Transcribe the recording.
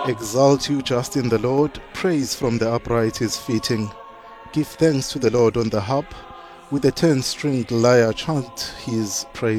Exalt you just in the Lord, praise from the upright is fitting. Give thanks to the Lord on the harp, with a 10-stringed lyre chant his praise.